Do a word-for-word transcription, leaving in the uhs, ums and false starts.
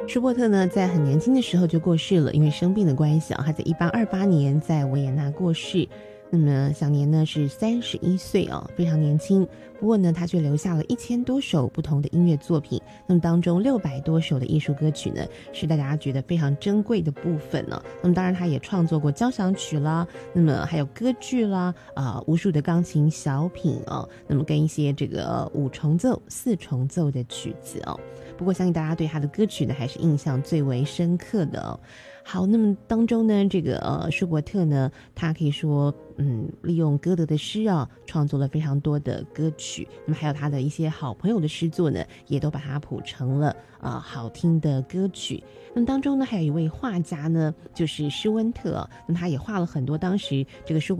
舒伯特呢，在很年轻的时候就过世了，因为生病的关系啊，他在一八二八年在维也纳过世。那么享年呢是三十一岁啊，非常年轻。不过呢，他却留下了一千多首不同的音乐作品。那么当中六百多首的艺术歌曲呢，是大家觉得非常珍贵的部分呢、啊。那么当然，他也创作过交响曲啦，那么还有歌剧啦，啊、呃，无数的钢琴小品啊，那么跟一些这个五重奏、四重奏的曲子哦。不过相信大家对他的歌曲呢，还是印象最为深刻的哦。好，那么当中呢，这个呃舒伯特呢，他可以说，嗯，利用歌德的诗啊，创作了非常多的歌曲。那么还有他的一些好朋友的诗作呢，也都把它谱成了啊、呃、好听的歌曲。那么当中呢，还有一位画家呢，就是施温特、啊，那么他也画了很多当时这个舒